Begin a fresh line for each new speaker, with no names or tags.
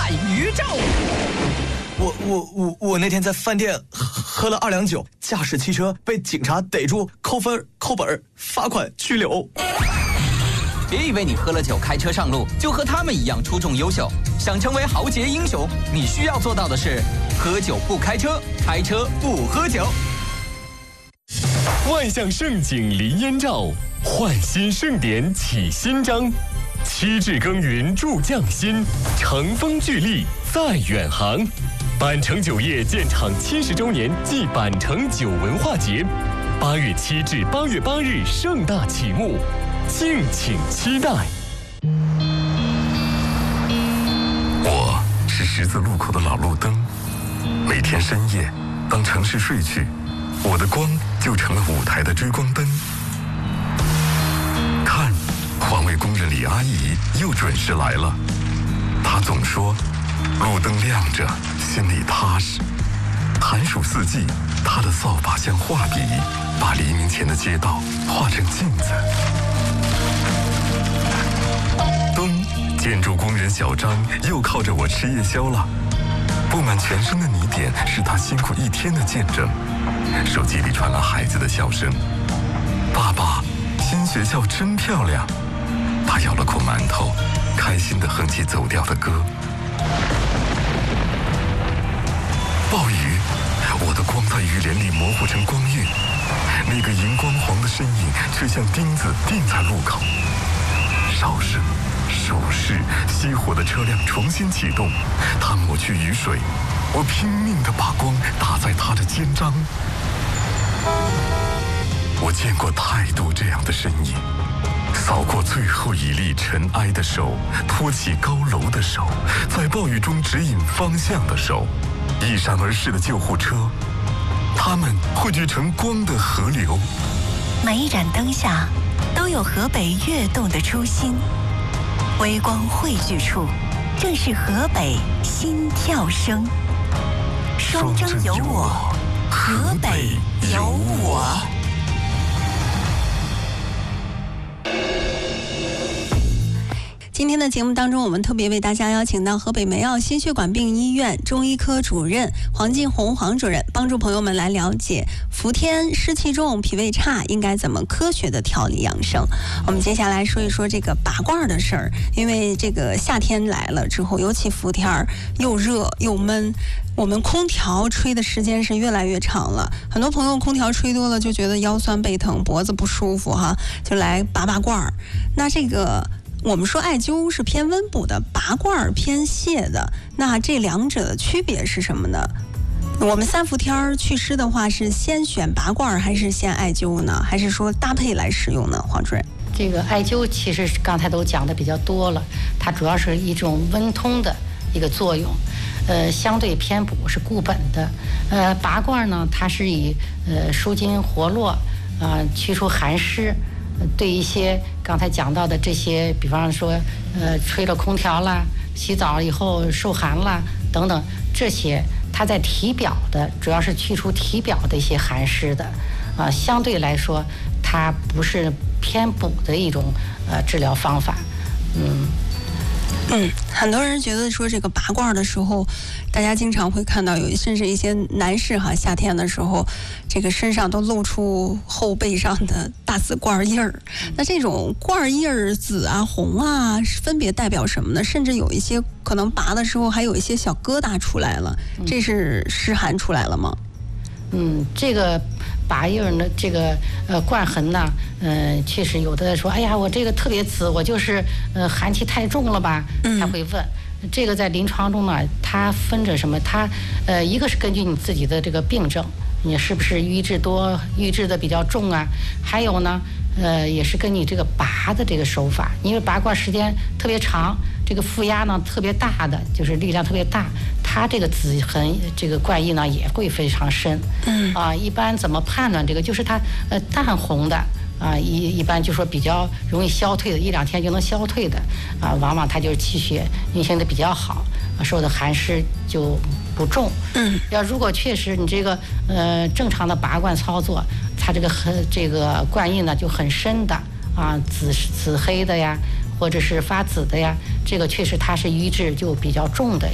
反预兆。
我那天在饭店喝了2两酒，驾驶汽车被警察逮住，扣分、扣本、罚款、拘留。
别以为你喝了酒开车上路就和他们一样出众优秀，想成为豪杰英雄，你需要做到的是喝酒不开车，开车不喝酒。
万象盛景临燕赵，焕新盛典启新章。7至耕耘助匠心，乘风聚力在远航。板城酒业建厂70周年暨板城酒文化节，8月7至8月8日盛大启幕，敬请期待。
我是十字路口的老路灯，每天深夜，当城市睡去，我的光就成了舞台的追光灯。看，环卫工人李阿姨又准时来了。她总说，路灯亮着，心里踏实。寒暑四季，她的扫把像画笔，把黎明前的街道画成镜子。冬，建筑工人小张又靠着我吃夜宵了。布满全身的泥点是他辛苦一天的见证。手机里传来孩子的笑声：“爸爸，新学校真漂亮。”他咬了口馒头，开心地哼起走调的歌。暴雨，我的光在雨帘里模糊成光晕，那个荧光黄的身影却像钉子钉在路口。哨声、手势，熄火的车辆重新启动，他抹去雨水，我拼命地把光打在他的肩章。我见过太多这样的身影，扫过最后一粒尘埃的手，托起高楼的手，在暴雨中指引方向的手，一闪而逝的救护车，它们汇聚成光的河流。
每一盏灯下都有河北跃动的初心，微光汇聚处，正是河北心跳声。双征有我，河北有我。
今天的节目当中，我们特别为大家邀请到河北梅奥心血管病医院中医科主任黄进红黄主任，帮助朋友们来了解伏天、湿气重、脾胃差应该怎么科学的调理养生。我们接下来说一说这个拔罐的事儿，因为这个夏天来了之后，尤其伏天又热又闷，我们空调吹的时间是越来越长了，很多朋友空调吹多了就觉得腰酸背疼、脖子不舒服哈，就来拔罐儿。那这个我们说艾灸是偏温补的，拔罐偏泻的，那这两者的区别是什么呢？我们3伏天祛湿的话，是先选拔罐还是先艾灸呢？还是说搭配来使用呢？黄主任，
这个艾灸其实刚才都讲的比较多了，它主要是一种温通的一个作用，相对偏补是固本的。拔罐呢，它是以舒筋活络去除寒湿。对一些刚才讲到的这些，比方说吹了空调啦，洗澡以后受寒啦等等，这些它在体表的主要是去除体表的一些寒湿的相对来说它不是偏补的一种治疗方法。
很多人觉得说这个拔罐的时候，大家经常会看到甚至一些男士哈，夏天的时候，这个身上都露出后背上的大紫罐印儿。那这种罐印儿紫啊、红啊，分别代表什么呢？甚至有一些可能拔的时候还有一些小疙瘩出来了，这是湿寒出来了吗？
这个拔印儿呢，这个罐痕呢，确实有的说，哎呀，我这个特别紫，我就是寒气太重了吧？他会问。这个在临床中呢，它分着什么？它一个是根据你自己的这个病症，你是不是瘀滞多、瘀滞的比较重啊？还有呢，也是跟你这个拔的这个手法，因为拔罐时间特别长，这个负压呢特别大的，就是力量特别大，它这个紫痕这个罐印呢也会非常深。一般怎么判断这个？就是它淡红的。一般就说比较容易消退的，1-2天就能消退的往往它就是气血运行的比较好，受的寒湿就不重。要如果确实你这个正常的拔罐操作，它这个罐印呢就很深的紫黑的呀，或者是发紫的呀，这个确实它是瘀滞就比较重的